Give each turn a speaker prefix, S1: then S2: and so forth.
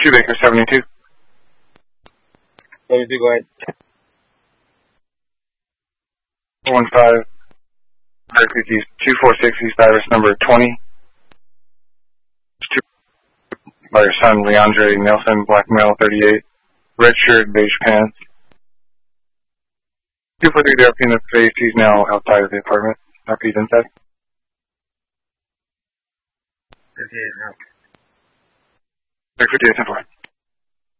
S1: 2 Baker 72.
S2: 72, go ahead.
S1: 15, Berkeley Keys, 246 East Iris number 20. By your son, Leandre Nelson, black male, 38. Red shirt, beige pants. 243 DRP in the face. He's now outside of the apartment. RP's inside.
S2: 58 now.
S1: 58 10-4.